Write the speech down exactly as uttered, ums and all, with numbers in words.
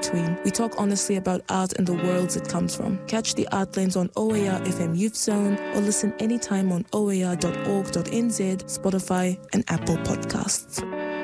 between. We talk honestly about art and the worlds it comes from. Catch the Art Lens on O A R F M Youth Zone or listen anytime on o a r dot org dot n z, Spotify and Apple Podcasts.